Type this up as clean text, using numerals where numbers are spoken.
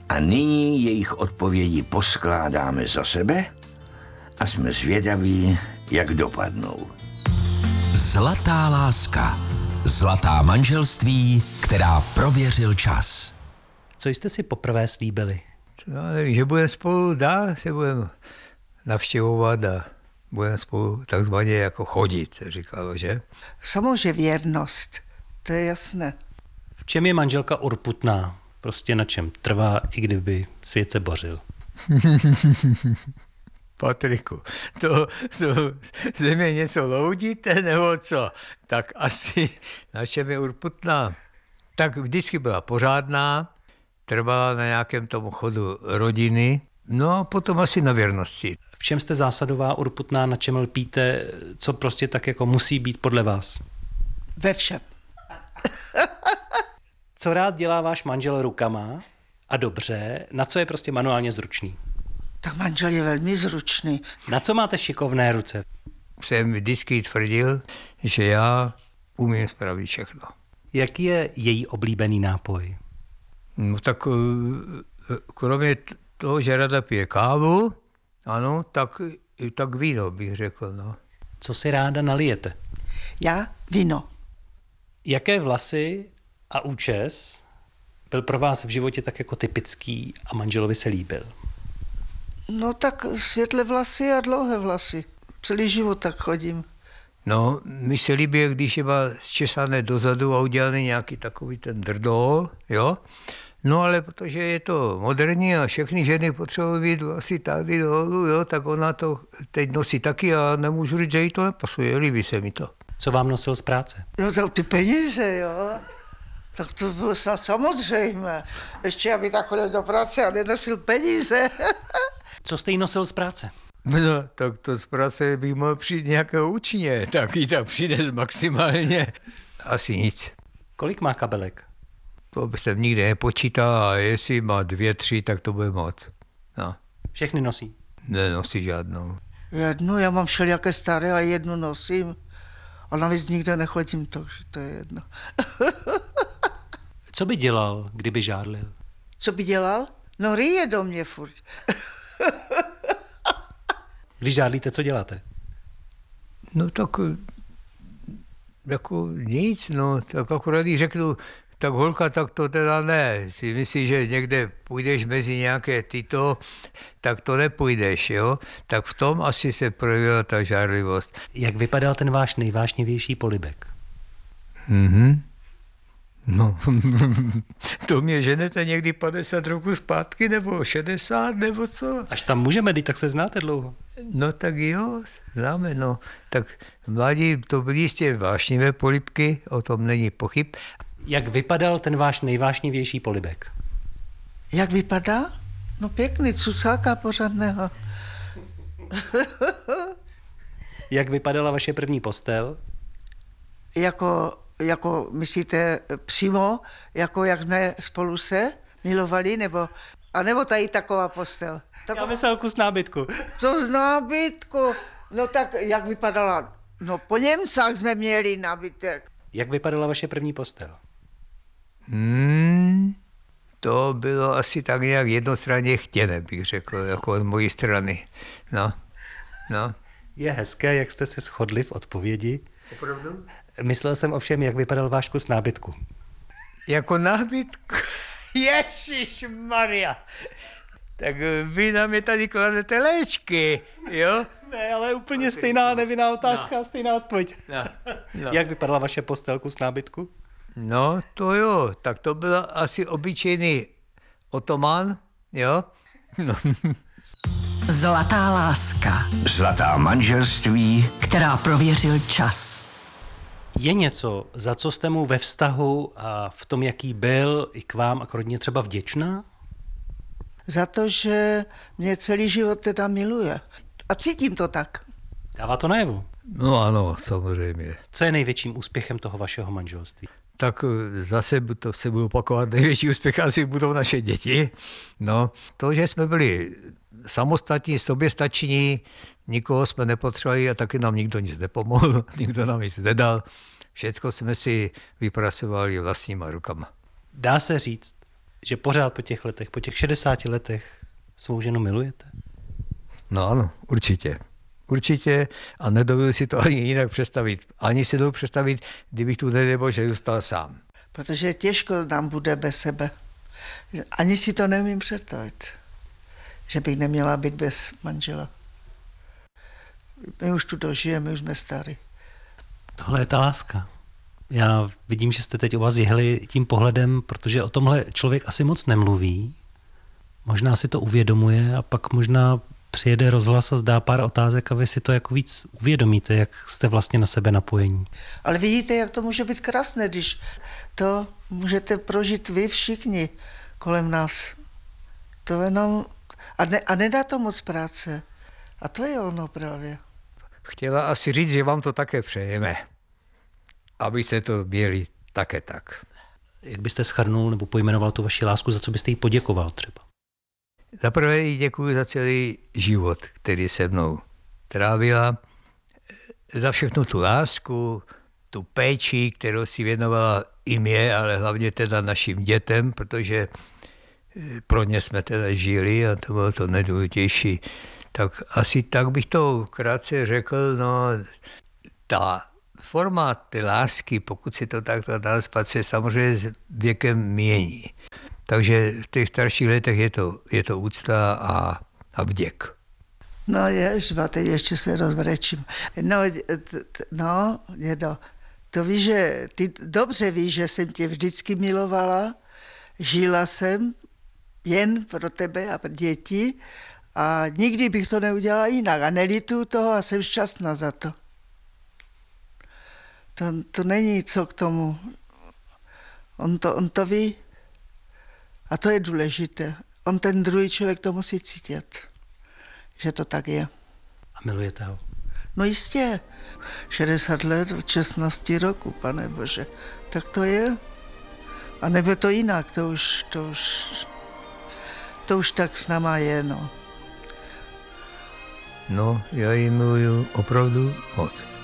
A nyní jejich odpovědi poskládáme za sebe a jsme zvědaví, jak dopadnou. Zlatá láska. Zlatá manželství, která prověřil čas. Co jste si poprvé slíbili? No, nevím, že budeme spolu dál, se budeme navštěvovat a budeme spolu takzvaně jako chodit, se říkalo, že? Samozřejmě věrnost, to je jasné. V čem je manželka urputná? Prostě na čem trvá, i kdyby svět se bořil. Patriku, to ze mě něco loudíte, nebo co? Tak asi na čem je urputná? Tak vždycky byla pořádná, trvala na nějakém tom chodu rodiny, no a potom asi na věrnosti. V čem jste zásadová, urputná, na čem lpíte, co prostě tak jako musí být podle vás? Ve všem. Co rád dělá váš manžel rukama a dobře, na co je prostě manuálně zručný? Tak manžel je velmi zručný. Na co máte šikovné ruce? Jsem vždycky tvrdil, že já umím spravit všechno. Jaký je její oblíbený nápoj? No tak kromě toho, že rada pije kávu, ano, tak víno bych řekl, no. Co si ráda nalijete? Já víno. Jaké vlasy a účes byl pro vás v životě tak jako typický a manželovi se líbil? No tak světlé vlasy a dlouhé vlasy. Celý život tak chodím. No, mi se líbí, když je zčesané dozadu a udělaný nějaký takový ten drdol, jo. No ale protože je to moderní a všechny ženy potřebují být asi tady dolů, jo, tak ona to teď nosí taky a nemůžu říct, že jí to nepasuje, líbí se mi to. Co vám nosil z práce? Jo, to ty peníze, jo. Tak to bylo snad samozřejmé. Ještě aby tak chodil do práce a nenosil peníze. Co jste jí nosil z práce? No, tak to z práce bych mohl přijít nějakého účinně, tak jí tak přijde maximálně. Asi nic. Kolik má kabelek? To jsem nikdy nepočítal a jestli má 2, 3, tak to bude moc. No. Všechny nosí? Nenosí žádnou. Jednu, já mám všelijaké staré a jednu nosím. A navíc nikde nechodím, takže to je jedno. Co by dělal, kdyby žárlil? Co by dělal? No ryje do mě furt. Když žárlíte, co děláte? No tak jako nic, no, tak akorát jí řeknu, tak holka, tak to teda ne. Si myslíš, že někde půjdeš mezi nějaké tyto, tak to nepůjdeš, jo? Tak v tom asi se projevila ta žárlivost. Jak vypadal ten váš nejvášnivější polibek? No, to mě ženete někdy 50 roků zpátky, nebo 60, nebo co? Až tam můžeme jít, tak se znáte dlouho. No tak jo, známe, no. Tak mladí to byly jistě vášnivé polibky, o tom není pochyb. Jak vypadal ten váš nejvášnivější polibek? Jak vypadá? No pěkný, cucáka pořádného. Jak vypadala vaše první postel? Jako myslíte přímo, jako jak jsme spolu se milovali, nebo tady taková postel? Já myslel kus nábytku. To z nábytku. No tak jak vypadala? No po Němcách jsme měli nábytek. Jak vypadala vaše první postel? To bylo asi tak nějak jednostranně chtěné, bych řekl, jako od mojí strany. No. Je hezké, jak jste se shodli v odpovědi. Opravdu? Myslel jsem ovšem, jak vypadal váš kus nábytku. Jako nábytku? Ježišmarja. Tak vy na mě tady kladete léčky, jo? Ne, ale úplně stejná nevinná otázka, stejná odpověď. No. Jak vypadala vaše postel, kus nábytku? No, to jo, tak to byl asi obyčejný otoman, jo? No. Zlatá láska, Zlatá manželství, která prověřil čas. Je něco, za co jste mu ve vztahu a v tom, jaký byl, i k vám a k rodině třeba vděčná? Za to, že mě celý život teda miluje. A cítím to tak. Dává to najevu. No ano, samozřejmě. Co je největším úspěchem toho vašeho manželství? Tak zase to se budu opakovat, největší úspěch asi budou naše děti. No, to, že jsme byli samostatní, soběstační, nikoho jsme nepotřebovali a taky nám nikdo nic nepomohl, nikdo nám nic nedal. Všecko jsme si vypracovali vlastníma rukama. Dá se říct, že pořád po těch letech, po těch 60 letech svou ženu milujete? No ano, určitě. Určitě a nedovedu si to ani jinak představit. Ani si dovedu představit, kdybych tu nedej bože zůstal sám. Protože těžko nám bude bez sebe. Ani si to neumím představit, že bych neměla být bez manžela. My už tu dožijeme, my už jsme starý. Tohle je ta láska. Já vidím, že jste teď oba zjehli tím pohledem, protože o tomhle člověk asi moc nemluví. Možná si to uvědomuje a pak možná přijede rozhlas a zdá pár otázek a vy si to jako víc uvědomíte, jak jste vlastně na sebe napojení. Ale vidíte, jak to může být krásné, když to můžete prožít vy všichni kolem nás. To jenom... A nedá to moc práce. A to je ono právě. Chtěla asi říct, že vám to také přejeme. Abyste to měli také tak. Jak byste shrnul nebo pojmenoval tu vaši lásku, za co byste jí poděkoval třeba? Za prvé jí děkuji za celý život, který se mnou trávila, za všechnu tu lásku, tu péči, kterou si věnovala i mě, ale hlavně teda našim dětem, protože pro ně jsme teda žili a to bylo to nejdůležitější. Tak asi tak bych to krátce řekl, no ta forma té lásky, pokud si to takto dá se samozřejmě s věkem mění. Takže v těch starších letech je to úcta a vděk. No ježba, teď ještě se rozvrečím. No, dědo, to víš, že ty dobře víš, že jsem tě vždycky milovala, žila jsem jen pro tebe a pro děti a nikdy bych to neudělala jinak a nelituju toho a jsem šťastná za to. To není co k tomu. On to ví a to je důležité. On ten druhý člověk to musí cítit, že to tak je. A milujete ho? No jistě, 60 let, 16 roku, pane bože, tak to je. A nebude to jinak, to už tak s náma je, no. No, já ji miluju opravdu moc.